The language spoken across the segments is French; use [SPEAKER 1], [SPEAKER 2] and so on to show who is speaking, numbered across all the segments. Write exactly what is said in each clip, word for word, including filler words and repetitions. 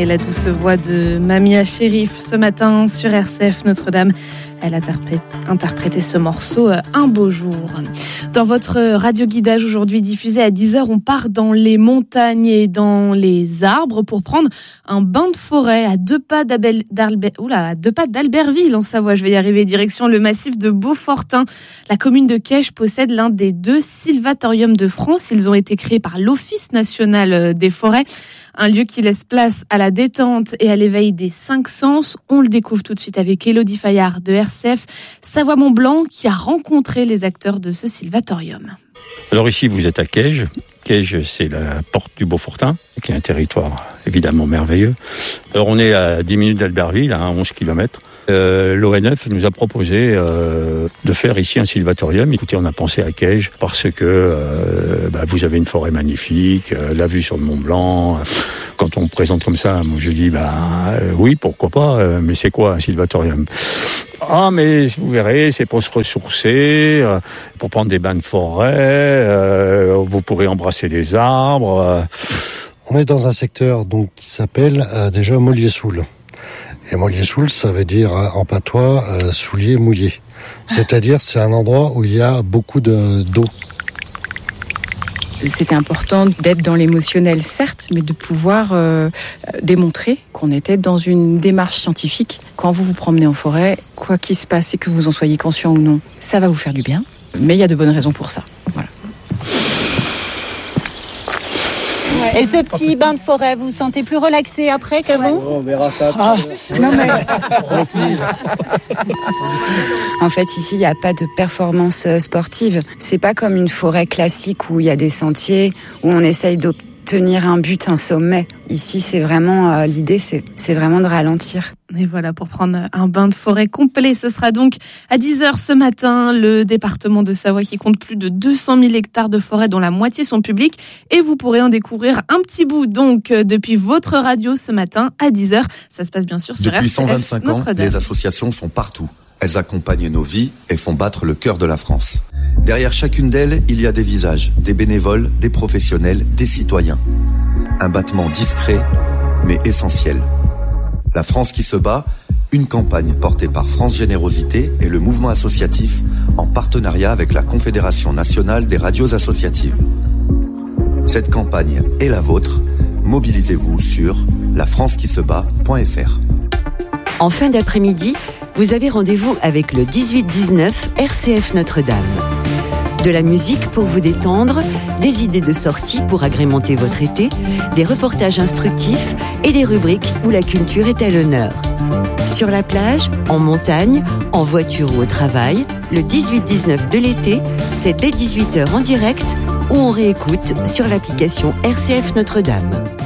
[SPEAKER 1] et la douce voix de Mamia Chérif ce matin sur R C F Notre-Dame. Elle a interprété ce morceau Un beau jour. Dans votre radio-guidage aujourd'hui diffusé à dix heures, on part dans les montagnes et dans les arbres pour prendre un bain de forêt à deux pas, d'Abel, Oula, à deux pas d'Albertville en Savoie. Je vais y arriver, direction le massif de Beaufortin. La commune de Caige possède l'un des deux sylvatoriums de France. Ils ont été créés par l'Office national des forêts. Un lieu qui laisse place à la détente et à l'éveil des cinq sens. On le découvre tout de suite avec Élodie Fayard de R C F Savoie-Mont-Blanc qui a rencontré les acteurs de ce sylvatorium.
[SPEAKER 2] Alors ici, vous êtes à Caige. Caige, c'est la porte du Beaufortin, qui est un territoire évidemment merveilleux. Alors on est à dix minutes d'Albertville, à onze kilomètres. Euh, L'O N F nous a proposé euh, de faire ici un sylvatorium. Écoutez, on a pensé à Caige parce que euh, bah, vous avez une forêt magnifique, euh, la vue sur le Mont Blanc. Quand on me présente comme ça, moi je dis bah euh, oui, pourquoi pas, euh, mais c'est quoi un sylvatorium ? Ah, mais vous verrez, c'est pour se ressourcer, euh, pour prendre des bains de forêt, euh, vous pourrez embrasser les arbres. Euh.
[SPEAKER 3] On est dans un secteur donc qui s'appelle euh, déjà Mollier-Soul. Et Mollier-Soul, ça veut dire en patois euh, soulier mouillé. C'est-à-dire c'est un endroit où il y a beaucoup de, d'eau.
[SPEAKER 4] C'était important d'être dans l'émotionnel, certes, mais de pouvoir euh, démontrer qu'on était dans une démarche scientifique. Quand vous vous promenez en forêt, quoi qu'il se passe et que vous en soyez conscient ou non, ça va vous faire du bien. Mais il y a de bonnes raisons pour ça. Voilà.
[SPEAKER 5] Et ce petit bain de forêt, vous vous sentez plus relaxé après qu'avant ?
[SPEAKER 6] On verra ça. Ah,
[SPEAKER 5] non mais...
[SPEAKER 7] En fait, ici, il n'y a pas de performance sportive. C'est pas comme une forêt classique où il y a des sentiers, où on essaye d'obtenir un but, un sommet. Ici, c'est vraiment, euh, l'idée, c'est, c'est vraiment de ralentir.
[SPEAKER 1] Et voilà, pour prendre un bain de forêt complet, ce sera donc à dix heures ce matin. Le département de Savoie qui compte plus de deux cent mille hectares de forêt dont la moitié sont publics. Et vous pourrez en découvrir un petit bout donc depuis votre radio ce matin à dix heures. Ça se passe bien sûr sur
[SPEAKER 8] Depuis
[SPEAKER 1] R C F
[SPEAKER 8] cent vingt-cinq ans,
[SPEAKER 1] Notre-Dame.
[SPEAKER 8] les associations sont partout. Elles accompagnent nos vies et font battre le cœur de la France. Derrière chacune d'elles, il y a des visages, des bénévoles, des professionnels, des citoyens. Un battement discret, mais essentiel. La France qui se bat, une campagne portée par France Générosité et le mouvement associatif en partenariat avec la Confédération nationale des radios associatives. Cette campagne est la vôtre. Mobilisez-vous sur la france qui se bat point f r.
[SPEAKER 9] En fin d'après-midi, vous avez rendez-vous avec le dix-huit dix-neuf R C F Notre-Dame. De la musique pour vous détendre, des idées de sortie pour agrémenter votre été, des reportages instructifs et des rubriques où la culture est à l'honneur. Sur la plage, en montagne, en voiture ou au travail, le dix-huit dix-neuf de l'été, c'est dès dix-huit heures en direct ou on réécoute sur l'application R C F Notre-Dame.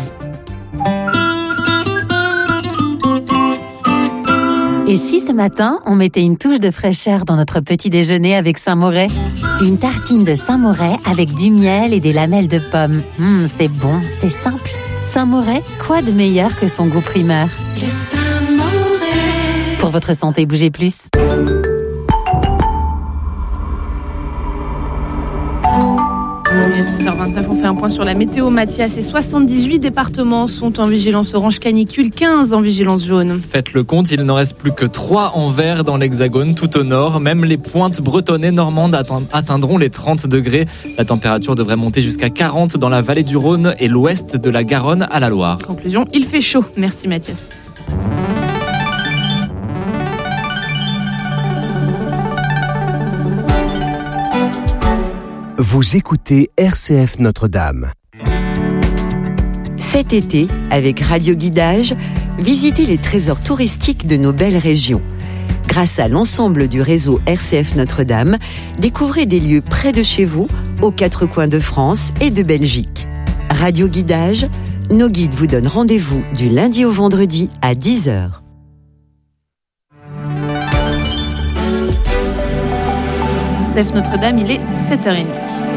[SPEAKER 10] Et si ce matin, on mettait une touche de fraîcheur dans notre petit déjeuner avec Saint-Moret ? Une tartine de Saint-Moret avec du miel et des lamelles de pommes. Hum, c'est bon, c'est simple. Saint-Moret, quoi de meilleur que son goût primeur ?
[SPEAKER 11] Le Saint-Moret.
[SPEAKER 10] Pour votre santé, bougez plus.
[SPEAKER 1] sept heures vingt-neuf, on fait un point sur la météo. Mathias, et soixante-dix-huit départements sont en vigilance orange canicule, quinze en vigilance jaune.
[SPEAKER 12] Faites le compte, il n'en reste plus que trois en vert dans l'hexagone, tout au nord. Même les pointes bretonnes et normandes atteindront les trente degrés. La température devrait monter jusqu'à quarante dans la vallée du Rhône et l'ouest de la Garonne à la Loire.
[SPEAKER 1] Conclusion, il fait chaud. Merci Mathias.
[SPEAKER 13] Vous écoutez R C F Notre-Dame.
[SPEAKER 9] Cet été, avec Radio Guidage, visitez les trésors touristiques de nos belles régions. Grâce à l'ensemble du réseau R C F Notre-Dame, découvrez des lieux près de chez vous, aux quatre coins de France et de Belgique. Radio Guidage, nos guides vous donnent rendez-vous du lundi au vendredi à dix heures.
[SPEAKER 1] R C F Notre-Dame, il est sept heures trente.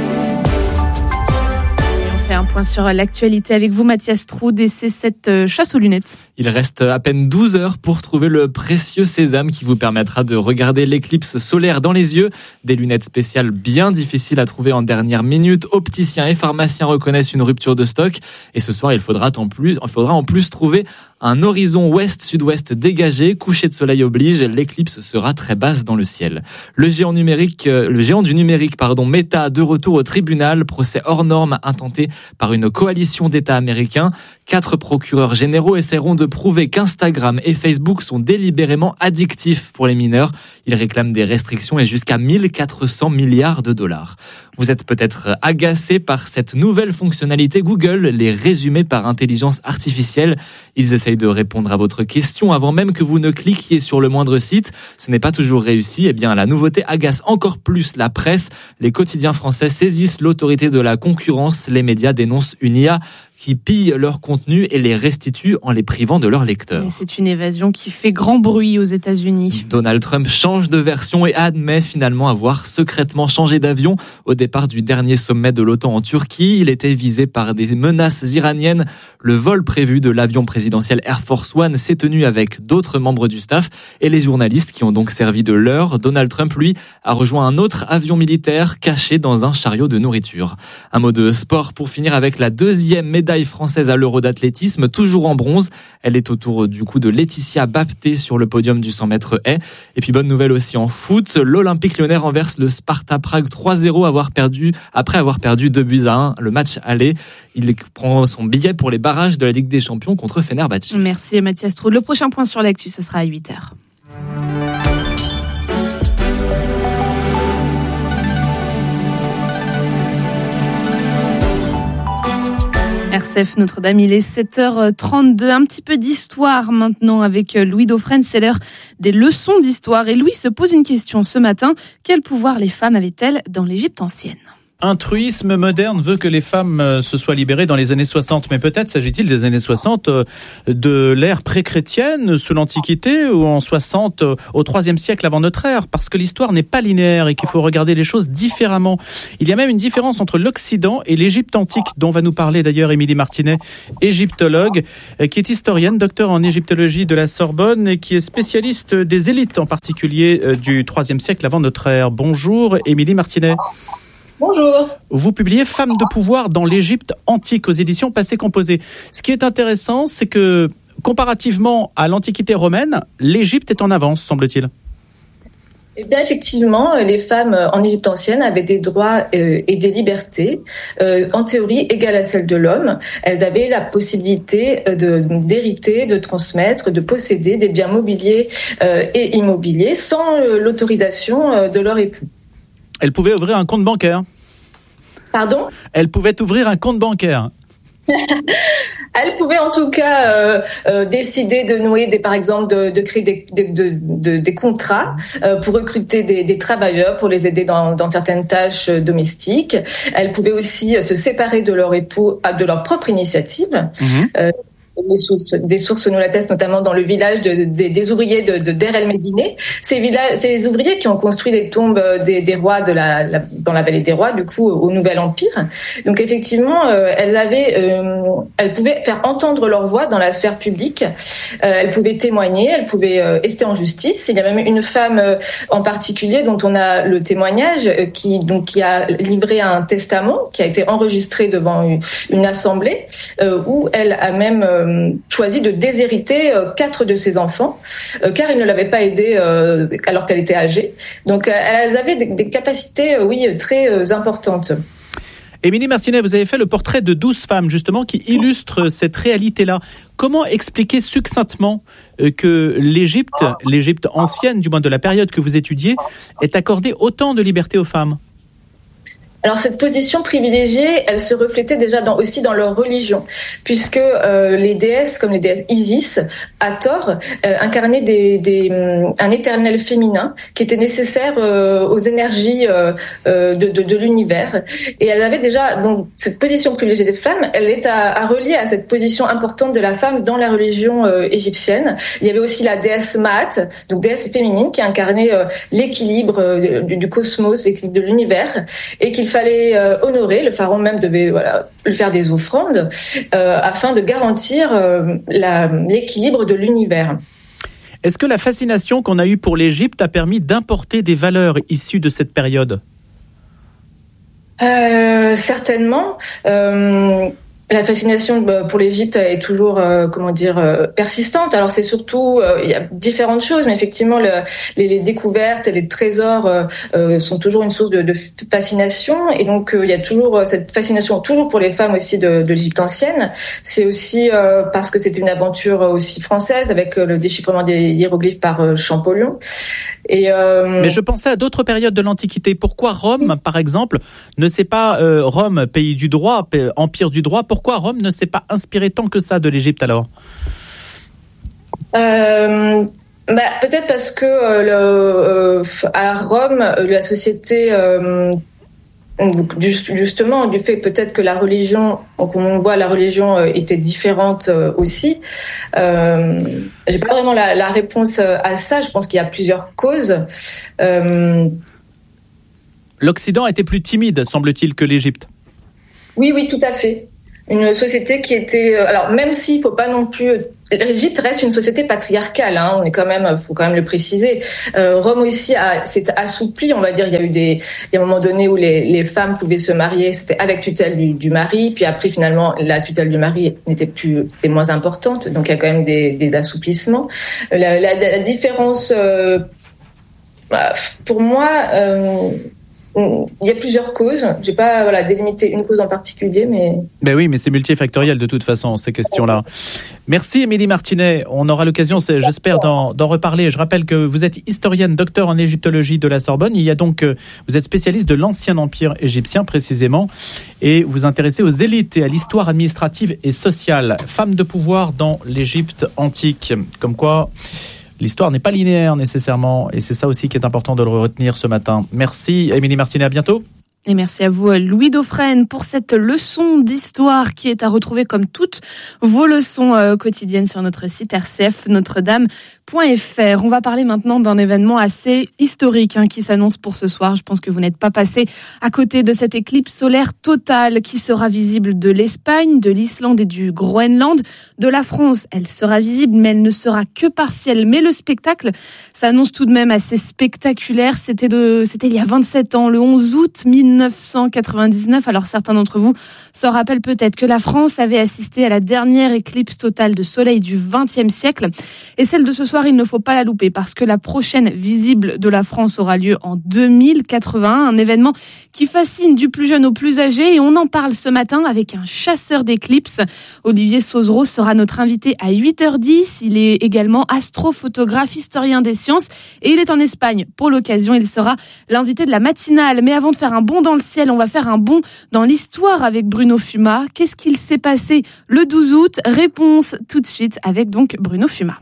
[SPEAKER 1] On fait un point sur l'actualité avec vous, Mathias Troude, et c'est cette chasse aux lunettes.
[SPEAKER 12] Il reste à peine douze heures pour trouver le précieux sésame qui vous permettra de regarder l'éclipse solaire dans les yeux. Des lunettes spéciales bien difficiles à trouver en dernière minute. Opticiens et pharmaciens reconnaissent une rupture de stock. Et ce soir, il faudra en plus, il faudra en plus trouver Un horizon ouest-sud-ouest dégagé, coucher de soleil oblige, l'éclipse sera très basse dans le ciel. Le géant numérique, le géant du numérique, pardon, Meta, de retour au tribunal, procès hors norme intenté par une coalition d'États américains. Quatre procureurs généraux essaieront de prouver qu'Instagram et Facebook sont délibérément addictifs pour les mineurs. Ils réclament des restrictions et jusqu'à mille quatre cents milliards de dollars. Vous êtes peut-être agacé par cette nouvelle fonctionnalité Google, les résumés par intelligence artificielle. Ils essayent de répondre à votre question avant même que vous ne cliquiez sur le moindre site. Ce n'est pas toujours réussi. Eh bien, la nouveauté agace encore plus la presse. Les quotidiens français saisissent l'autorité de la concurrence. Les médias dénoncent une I A qui pillent leur contenu et les restituent en les privant de leurs lecteurs.
[SPEAKER 1] Et c'est une évasion qui fait grand bruit aux États-Unis.
[SPEAKER 12] Donald Trump change de version et admet finalement avoir secrètement changé d'avion. Au départ du dernier sommet de l'OTAN en Turquie, il était visé par des menaces iraniennes. Le vol prévu de l'avion présidentiel Air Force One s'est tenu avec d'autres membres du staff et les journalistes qui ont donc servi de leurre. Donald Trump, lui, a rejoint un autre avion militaire caché dans un chariot de nourriture. Un mot de sport pour finir avec la deuxième médaille française à l'Euro d'athlétisme, toujours en bronze. Elle est autour du coup de Laetitia Bapté sur le podium du cent mètres haies. Et puis bonne nouvelle aussi en foot, l'Olympique Lyonnais renverse le Sparta Prague trois zéro avoir perdu, après avoir perdu deux buts à un le match aller. Il prend son billet pour les barrages de la Ligue des Champions contre Fenerbahçe.
[SPEAKER 1] Merci Mathias Troude. Le prochain point sur l'actu, ce sera à huit heures. R C F Notre-Dame, il est sept heures trente-deux. Un petit peu d'histoire maintenant avec Louis Dauphren. C'est l'heure des leçons d'histoire. Et Louis se pose une question ce matin. Quel pouvoir les femmes avaient-elles dans l'Égypte ancienne ?
[SPEAKER 6] Un truisme moderne veut que les femmes se soient libérées dans les années soixante, mais peut-être s'agit-il des années soixante de l'ère pré-chrétienne, sous l'Antiquité, ou en soixante au troisième siècle avant notre ère, parce que l'histoire n'est pas linéaire et qu'il faut regarder les choses différemment. Il y a même une différence entre l'Occident et l'Égypte antique, dont va nous parler d'ailleurs Émilie Martinet, égyptologue, qui est historienne, docteur en égyptologie de la Sorbonne et qui est spécialiste des élites, en particulier du troisième siècle avant notre ère. Bonjour Émilie Martinet.
[SPEAKER 14] Bonjour.
[SPEAKER 6] Vous publiez Femmes de pouvoir dans l'Égypte antique aux éditions Passé Composé. Ce qui est intéressant, c'est que comparativement à l'Antiquité romaine, l'Égypte est en avance, semble-t-il.
[SPEAKER 14] Eh bien, effectivement, les femmes en Égypte ancienne avaient des droits euh, et des libertés, euh, en théorie égales à celles de l'homme. Elles avaient la possibilité de, d'hériter, de transmettre, de posséder des biens mobiliers euh, et immobiliers sans euh, l'autorisation euh, de leur époux.
[SPEAKER 6] Elle pouvait ouvrir un compte bancaire.
[SPEAKER 14] Pardon ?
[SPEAKER 6] Elle pouvait ouvrir un compte bancaire.
[SPEAKER 14] Elle pouvait en tout cas euh, euh, décider de nouer, des, par exemple, de, de créer des, de, de, de, des contrats euh, pour recruter des, des travailleurs, pour les aider dans, dans certaines tâches domestiques. Elle pouvait aussi se séparer de leur époux de leur propre initiative. Mmh. Euh, Des sources, des sources nous l'attestent, notamment dans le village de, de, des ouvriers de, de Der El Médine. Ces, villages, ces ouvriers qui ont construit les tombes des, des rois de la, la, dans la vallée des rois, du coup, au Nouvel Empire. Donc effectivement, euh, elles avaient, euh, elles pouvaient faire entendre leur voix dans la sphère publique. Euh, elles pouvaient témoigner, elles pouvaient euh, ester en justice. Il y a même une femme euh, en particulier dont on a le témoignage, euh, qui donc qui a livré un testament qui a été enregistré devant une, une assemblée, euh, où elle a même euh, choisi de déshériter euh, quatre de ses enfants, euh, car ils ne l'avaient pas aidée euh, alors qu'elle était âgée. Donc euh, elles avaient des, des capacités, euh, oui, très euh, importantes.
[SPEAKER 6] Émilie Martinet, vous avez fait le portrait de douze femmes, justement, qui illustrent cette réalité-là. Comment expliquer succinctement euh, que l'Égypte, l'Égypte ancienne, du moins de la période que vous étudiez, ait accordé autant de liberté aux femmes ?
[SPEAKER 14] Alors cette position privilégiée, elle se reflétait déjà dans, aussi dans leur religion, puisque euh, les déesses comme les déesses Isis, Hathor, euh, incarnaient des, des, un éternel féminin qui était nécessaire euh, aux énergies euh, de, de, de l'univers. Et elle avait déjà donc cette position privilégiée des femmes, elle est à, à relier à cette position importante de la femme dans la religion euh, égyptienne. Il y avait aussi la déesse Maat, donc déesse féminine, qui incarnait euh, l'équilibre euh, du, du cosmos, l'équilibre de l'univers, et qu'il fallait euh, honorer. Le pharaon même devait voilà, lui faire des offrandes euh, afin de garantir euh, la, l'équilibre de l'univers.
[SPEAKER 6] Est-ce que la fascination qu'on a eue pour l'Égypte a permis d'importer des valeurs issues de cette période ?
[SPEAKER 14] euh, Certainement. Euh, La fascination pour l'Égypte est toujours, euh, comment dire, euh, persistante. Alors c'est surtout, euh, il y a différentes choses, mais effectivement, le, les, les découvertes et les trésors euh, euh, sont toujours une source de, de fascination. Et donc euh, il y a toujours cette fascination, toujours pour les femmes aussi de, de l'Égypte ancienne. C'est aussi euh, parce que c'était une aventure aussi française avec le déchiffrement des hiéroglyphes par euh, Champollion. Et euh...
[SPEAKER 6] Mais je pensais à d'autres périodes de l'Antiquité. Pourquoi Rome, par exemple, ne s'est pas euh, Rome, pays du droit, pays, empire du droit. Pourquoi Rome ne s'est pas inspiré tant que ça de l'Égypte alors?
[SPEAKER 14] euh, bah, Peut-être parce que euh, le, euh, à Rome, la société, euh, justement, du fait peut-être que la religion, comme on voit, la religion euh, était différente euh, aussi. Euh, j'ai pas vraiment la, la réponse à ça. Je pense qu'il y a plusieurs causes. Euh,
[SPEAKER 6] L'Occident était plus timide, semble-t-il, que l'Égypte.
[SPEAKER 14] Oui, oui, tout à fait. Une société qui était, alors même s'il faut pas non plus, l'Égypte reste une société patriarcale, hein, on est quand même, faut quand même le préciser. Euh, Rome aussi a, s'est assoupli, on va dire. Il y a eu des, il y a un moment donné où les, les femmes pouvaient se marier, c'était avec tutelle du, du mari, puis après finalement la tutelle du mari n'était plus, était moins importante, donc il y a quand même des, des assouplissements. La, la, la différence, euh, pour moi. Euh, Il y a plusieurs causes. J'ai pas voilà, délimité une cause en particulier, mais...
[SPEAKER 6] Ben oui, mais c'est multifactoriel de toute façon, ces questions-là. Merci Émilie Martinet. On aura l'occasion, j'espère, d'en, d'en reparler. Je rappelle que vous êtes historienne, docteur en égyptologie de la Sorbonne. Il y a donc, vous êtes spécialiste de l'ancien empire égyptien, précisément, et vous intéressez aux élites et à l'histoire administrative et sociale. Femme de pouvoir dans l'Égypte antique. Comme quoi... l'histoire n'est pas linéaire nécessairement, et c'est ça aussi qui est important de le retenir ce matin. Merci Émilie Martinet, à bientôt.
[SPEAKER 1] Et merci à vous Louis Dauphren pour cette leçon d'histoire qui est à retrouver comme toutes vos leçons euh, quotidiennes sur notre site r c f notre dame point f r. On va parler maintenant d'un événement assez historique hein, qui s'annonce pour ce soir. Je pense que vous n'êtes pas passé à côté de cette éclipse solaire totale qui sera visible de l'Espagne, de l'Islande et du Groenland. De la France, elle sera visible, mais elle ne sera que partielle. Mais le spectacle s'annonce tout de même assez spectaculaire. C'était, de, c'était il y a vingt-sept ans, le onze août mille neuf cent quatre-vingt-dix-neuf. Alors certains d'entre vous se rappellent peut-être que la France avait assisté à la dernière éclipse totale de soleil du vingtième siècle. Et celle de ce soir, il ne faut pas la louper parce que la prochaine visible de la France aura lieu en deux mille quatre-vingt-un. Un événement qui fascine du plus jeune au plus âgé, et on en parle ce matin avec un chasseur d'éclipses. Olivier Sauzereau sera notre invité à huit heures dix. Il est également astrophotographe, historien des sciences, et il est en Espagne pour l'occasion. Il sera l'invité de la matinale. Mais avant de faire un bond dans le ciel, on va faire un bond dans l'histoire avec Bruno Fuma. Qu'est-ce qu'il s'est passé le douze août? Réponse tout de suite avec donc Bruno Fuma.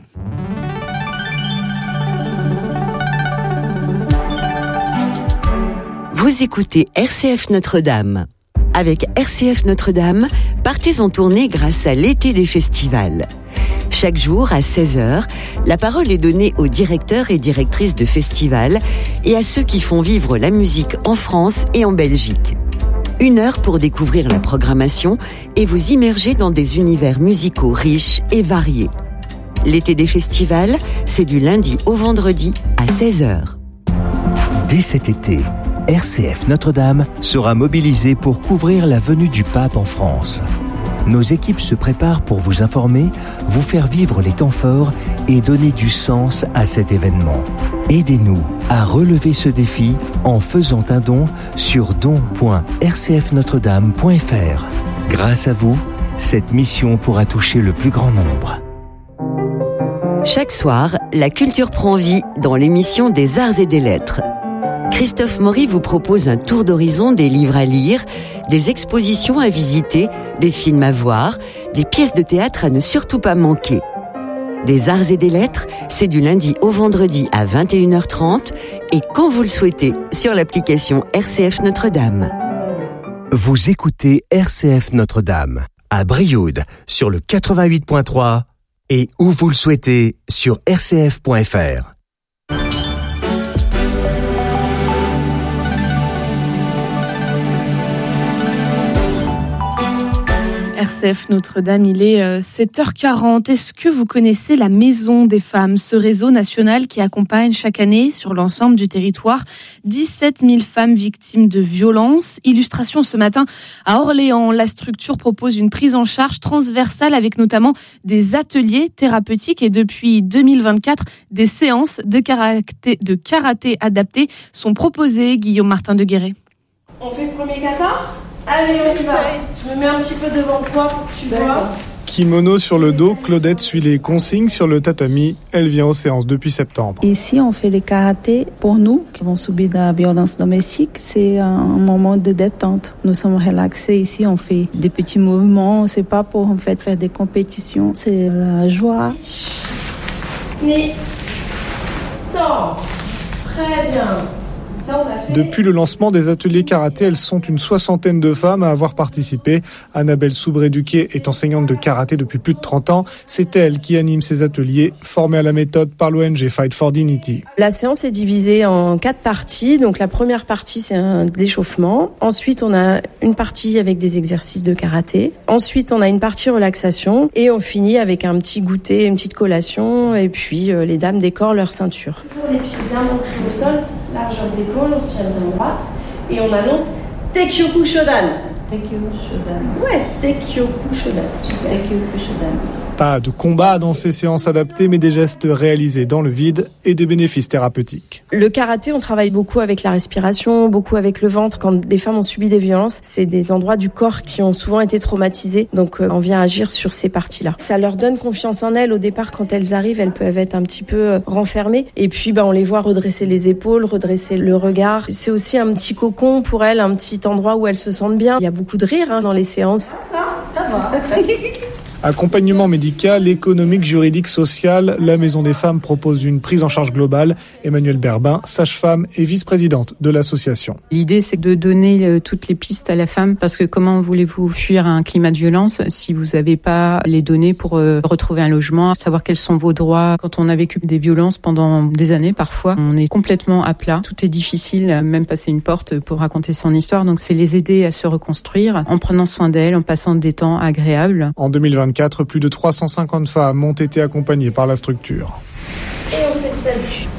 [SPEAKER 9] Vous écoutez R C F Notre-Dame. Avec R C F Notre-Dame, partez en tournée grâce à l'été des festivals. Chaque jour, à seize heures, la parole est donnée aux directeurs et directrices de festivals et à ceux qui font vivre la musique en France et en Belgique. Une heure pour découvrir la programmation et vous immerger dans des univers musicaux riches et variés. L'été des festivals, c'est du lundi au vendredi à seize heures.
[SPEAKER 13] Dès cet été, R C F Notre-Dame sera mobilisée pour couvrir la venue du pape en France. Nos équipes se préparent pour vous informer, vous faire vivre les temps forts et donner du sens à cet événement. Aidez-nous à relever ce défi en faisant un don sur don point r c f notre dame point f r. Grâce à vous, cette mission pourra toucher le plus grand nombre.
[SPEAKER 9] Chaque soir, la culture prend vie dans l'émission des Arts et des Lettres. Christophe Maury vous propose un tour d'horizon des livres à lire, des expositions à visiter, des films à voir, des pièces de théâtre à ne surtout pas manquer. Des Arts et des Lettres, c'est du lundi au vendredi à vingt et une heures trente et quand vous le souhaitez sur l'application R C F Notre-Dame.
[SPEAKER 13] Vous écoutez R C F Notre-Dame à Brioude sur le quatre-vingt-huit point trois et où vous le souhaitez sur r c f point f r.
[SPEAKER 1] R C F Notre-Dame, il est sept heures quarante. Est-ce que vous connaissez la Maison des Femmes, ce réseau national qui accompagne chaque année sur l'ensemble du territoire dix-sept mille femmes victimes de violences? Illustration ce matin à Orléans. La structure propose une prise en charge transversale avec notamment des ateliers thérapeutiques et depuis deux mille vingt-quatre, des séances de karaté, de karaté adaptées sont proposées. Guillaume Martin de Guéret.
[SPEAKER 15] On fait le premier kata? Allez, on y va. Je me mets un petit peu devant toi pour que tu vois.
[SPEAKER 16] Kimono sur le dos, Claudette suit les consignes sur le tatami. Elle vient aux séances depuis septembre.
[SPEAKER 17] Ici, on fait les karatés pour nous qui vont subir de la violence domestique. C'est un moment de détente. Nous sommes relaxés ici. On fait des petits mouvements. C'est pas pour en fait faire des compétitions. C'est la joie.
[SPEAKER 15] Ni. Sors. Très bien.
[SPEAKER 16] Depuis le lancement des ateliers karaté, elles sont une soixantaine de femmes à avoir participé. Annabelle Soubré-Duquet est enseignante de karaté depuis plus de trente ans. C'est elle qui anime ces ateliers, formée à la méthode par l'O N G Fight for Dignity.
[SPEAKER 15] La séance est divisée en quatre parties. Donc la première partie, c'est un échauffement. Ensuite, on a une partie avec des exercices de karaté. Ensuite, on a une partie relaxation. Et on finit avec un petit goûter, une petite collation. Et puis, euh, les dames décorent leur ceinture. Pour les pieds bien ancrés au sol, largeur d'épaule, on se tient bien droite et on annonce Tekyoku Shodan.
[SPEAKER 17] Tekyoku Shodan.
[SPEAKER 15] Ouais, Tekyoku Shodan. Super.
[SPEAKER 17] Tekyoku Shodan.
[SPEAKER 16] Pas de combat dans ces séances adaptées, mais des gestes réalisés dans le vide et des bénéfices thérapeutiques.
[SPEAKER 15] Le karaté, on travaille beaucoup avec la respiration, beaucoup avec le ventre. Quand des femmes ont subi des violences, c'est des endroits du corps qui ont souvent été traumatisés. Donc, euh, on vient agir sur ces parties-là. Ça leur donne confiance en elles. Au départ, quand elles arrivent, elles peuvent être un petit peu euh, renfermées. Et puis, bah, on les voit redresser les épaules, redresser le regard. C'est aussi un petit cocon pour elles, un petit endroit où elles se sentent bien. Il y a beaucoup de rire hein, dans les séances.
[SPEAKER 17] Ça, ça va.
[SPEAKER 16] Accompagnement médical, économique, juridique, social, la Maison des Femmes propose une prise en charge globale. Emmanuelle Berbin, sage-femme et vice-présidente de l'association.
[SPEAKER 18] L'idée, c'est de donner toutes les pistes à la femme parce que comment voulez-vous fuir un climat de violence si vous n'avez pas les données pour retrouver un logement, savoir quels sont vos droits. Quand on a vécu des violences pendant des années, parfois, on est complètement à plat. Tout est difficile, même passer une porte pour raconter son histoire. Donc, c'est les aider à se reconstruire en prenant soin d'elles, en passant des temps agréables.
[SPEAKER 16] En deux mille vingt-quatre, plus de trois cent cinquante femmes ont été accompagnées par la structure.
[SPEAKER 15] Et on fait le salut.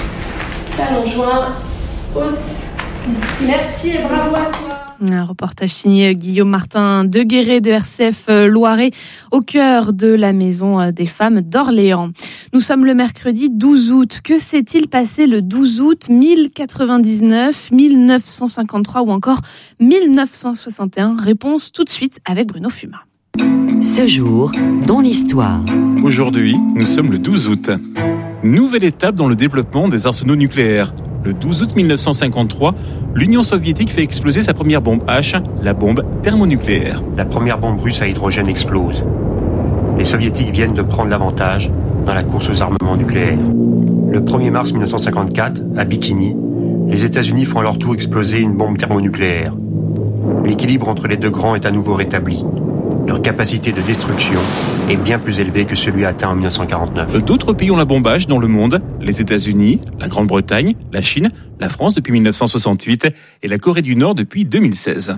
[SPEAKER 15] Talons joints, hausse. Merci et bravo à toi.
[SPEAKER 1] Un reportage signé Guillaume Martin de Guéret de R C F Loiret au cœur de la Maison des Femmes d'Orléans. Nous sommes le mercredi douze août. Que s'est-il passé le douze août mille quatre-vingt-dix-neuf, mille neuf cent cinquante-trois ou encore mille neuf cent soixante et un? Réponse tout de suite avec Bruno Fuma.
[SPEAKER 9] Ce jour, dans l'histoire.
[SPEAKER 19] Aujourd'hui, nous sommes le douze août. Nouvelle étape dans le développement des arsenaux nucléaires. Le douze août mille neuf cent cinquante-trois, l'Union soviétique fait exploser sa première bombe H, la bombe thermonucléaire.
[SPEAKER 20] La première bombe russe à hydrogène explose. Les soviétiques viennent de prendre l'avantage dans la course aux armements nucléaires. Le premier mars mille neuf cent cinquante-quatre, à Bikini, les États-Unis font à leur tour exploser une bombe thermonucléaire. L'équilibre entre les deux grands est à nouveau rétabli. Leur capacité de destruction est bien plus élevée que celui atteint en mille neuf cent quarante-neuf.
[SPEAKER 19] D'autres pays ont la bombe H dans le monde, les États-Unis, la Grande-Bretagne, la Chine, la France depuis mille neuf cent soixante-huit et la Corée du Nord depuis deux mille seize.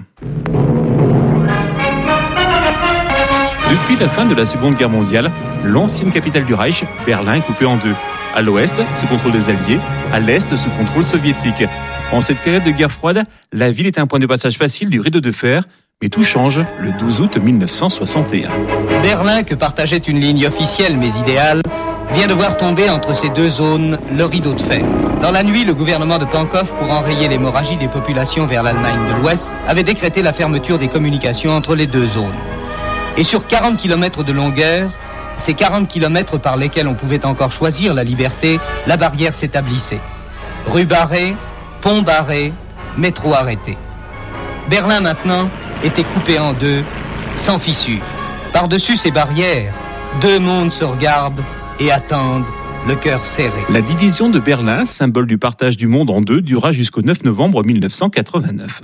[SPEAKER 19] Depuis la fin de la Seconde Guerre mondiale, l'ancienne capitale du Reich, Berlin, est coupée en deux. À l'ouest, sous contrôle des Alliés, à l'est, sous contrôle soviétique. En cette période de guerre froide, la ville est un point de passage facile du rideau de fer. Mais tout change le douze août mille neuf cent soixante et un.
[SPEAKER 21] Berlin, que partageait une ligne officielle mais idéale, vient de voir tomber entre ces deux zones le rideau de fer. Dans la nuit, le gouvernement de Pankov, pour enrayer l'hémorragie des populations vers l'Allemagne de l'Ouest, avait décrété la fermeture des communications entre les deux zones. Et sur quarante kilomètres de longueur, ces quarante kilomètres par lesquels on pouvait encore choisir la liberté, la barrière s'établissait. Rue barrée, pont barré, métro arrêté. Berlin maintenant était coupé en deux, sans fissure. Par-dessus ces barrières, deux mondes se regardent et attendent, le cœur serré.
[SPEAKER 19] La division de Berlin, symbole du partage du monde en deux, durera jusqu'au neuf novembre mille neuf cent quatre-vingt-neuf.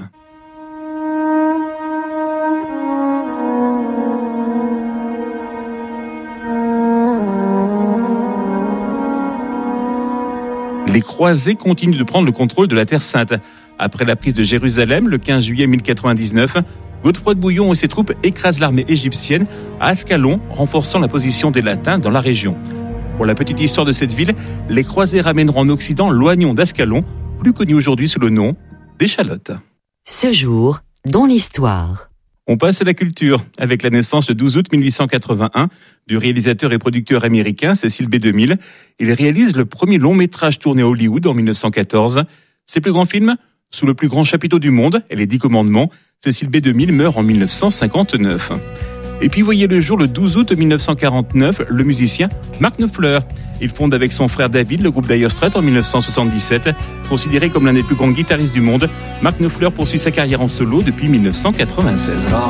[SPEAKER 19] Les croisés continuent de prendre le contrôle de la Terre Sainte. Après la prise de Jérusalem le quinze juillet mille quatre-vingt-dix-neuf, Godefroy de Bouillon et ses troupes écrasent l'armée égyptienne à Ascalon, renforçant la position des Latins dans la région. Pour la petite histoire de cette ville, les croisés ramèneront en Occident l'oignon d'Ascalon, plus connu aujourd'hui sous le nom d'échalote.
[SPEAKER 9] Ce jour, dans l'histoire.
[SPEAKER 19] On passe à la culture, avec la naissance le douze août mille huit cent quatre-vingt-un du réalisateur et producteur américain Cecil B. DeMille. Il réalise le premier long métrage tourné à Hollywood en mille neuf cent quatorze. Ses plus grands films, Sous le plus grand chapiteau du monde et Les Dix Commandements, Cecil B. DeMille meurt en mille neuf cent cinquante-neuf. Et puis voyez le jour le douze août mille neuf cent quarante-neuf, le musicien Mark Knopfler. Il fonde avec son frère David le groupe Dire Straits en mille neuf cent soixante-dix-sept. Considéré comme l'un des plus grands guitaristes du monde, Mark Knopfler poursuit sa carrière en solo depuis mille neuf cent quatre-vingt-seize.